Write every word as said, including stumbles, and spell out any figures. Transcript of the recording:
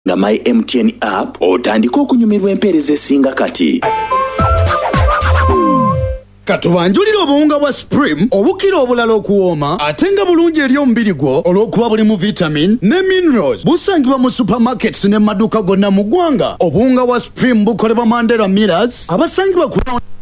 nga My M T N app otandika okunyumirwa empeereza esinga kati. Katubanjulira obuwunga bwa Supreme obukira obulala okuwooma ate nga bulungi eri omubiri gwo olw'okuba bulimu vitamin ne minerals. Busangibwa mu supermarkets ne maduuka gonna mu ggwanga. Obuwunga bwa Supreme bukolebwa Mandela Millers abasangibwa ku